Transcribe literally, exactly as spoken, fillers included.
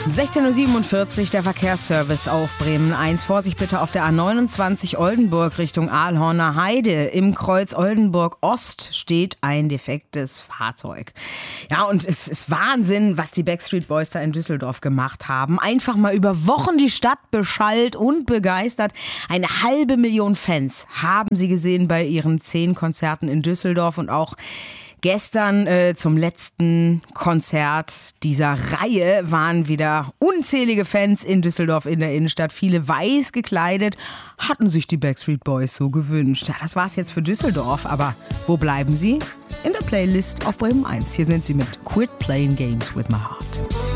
sechzehn Uhr siebenundvierzig, der Verkehrsservice auf Bremen eins. Vorsicht bitte auf der A neunundzwanzig Oldenburg Richtung Ahlhorner Heide. Im Kreuz Oldenburg Ost steht ein defektes Fahrzeug. Ja, und es ist Wahnsinn, was die Backstreet Boys da in Düsseldorf gemacht haben. Einfach mal über Wochen die Stadt beschallt und begeistert. Eine halbe Million Fans haben sie gesehen bei ihren zehn Konzerten in Düsseldorf und auch gestern äh, zum letzten Konzert dieser Reihe waren wieder unzählige Fans in Düsseldorf in der Innenstadt. Viele weiß gekleidet, hatten sich die Backstreet Boys so gewünscht. Ja, das war's jetzt für Düsseldorf, aber wo bleiben sie? In der Playlist auf Bremen eins. Hier sind sie mit Quit Playing Games with My Heart.